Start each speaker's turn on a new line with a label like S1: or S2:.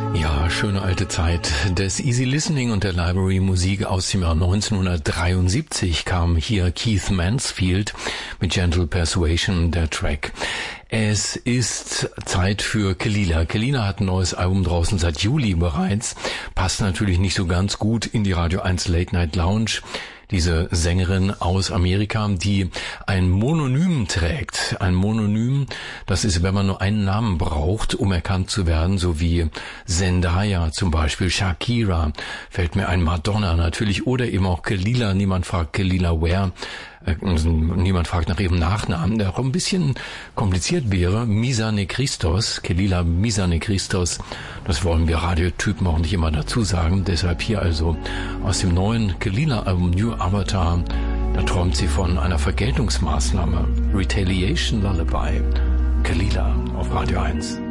S1: Ja, schöne alte Zeit des Easy Listening und der Library Musik aus dem Jahr 1973 kam hier Keith Mansfield mit Gentle Persuasion, der Track. Es ist Zeit für Kelela. Kelela hat ein neues Album draußen seit Juli bereits. Passt natürlich nicht so ganz gut in die Radio 1 Late Night Lounge. Diese Sängerin aus Amerika, die ein Mononym trägt. Ein Mononym, das ist, wenn man nur einen Namen braucht, um erkannt zu werden, so wie Zendaya zum Beispiel, Shakira, fällt mir ein, Madonna natürlich, oder eben auch Kelela. Niemand fragt Kelela Ware. Niemand fragt nach ihrem Nachnamen, der auch ein bisschen kompliziert wäre. Misane Christos, Kelela Misane Christos, das wollen wir Radiotypen auch nicht immer dazu sagen. Deshalb hier also aus dem neuen Kelela-Album New Avatar, da träumt sie von einer Vergeltungsmaßnahme. Retaliation Lullaby, Kelela auf Radio 1.